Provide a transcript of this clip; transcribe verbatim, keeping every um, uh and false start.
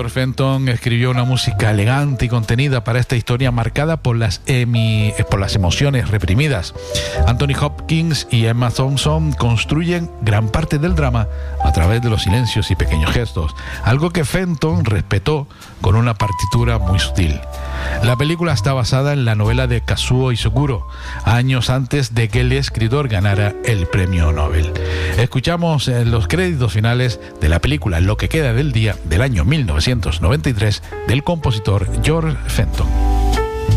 George Fenton escribió una música elegante y contenida para esta historia marcada por las, emi, por las emociones reprimidas. Anthony Hopkins y Emma Thompson construyen gran parte del drama a través de los silencios y pequeños gestos, algo que Fenton respetó con una partitura muy sutil. La película está basada en la novela de Kazuo Ishiguro, años antes de que el escritor ganara el premio Nobel. Escuchamos los créditos finales de la película Lo que queda del día del año mil novecientos noventa y tres del compositor George Fenton.